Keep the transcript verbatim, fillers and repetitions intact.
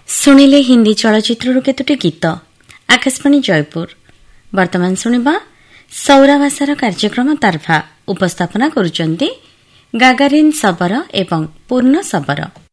ଶୁଣିଲେ ହିନ୍ଦୀ ଚଳଚ୍ଚିତ୍ରରୁ କେତୋଟି ଗୀତ। ଆକାଶବାଣୀ ଜୟପୁର। ବର୍ତ୍ତମାନ ଶୁଣିବା ସୌରାଭାଷାର କାର୍ଯ୍ୟକ୍ରମ ତାରଭା। ଉପସ୍ଥାପନା କରୁଛନ୍ତି ଗାଗାରିନ୍ ଶବର ଏବଂ ପୂର୍ଣ୍ଣ ଶବର।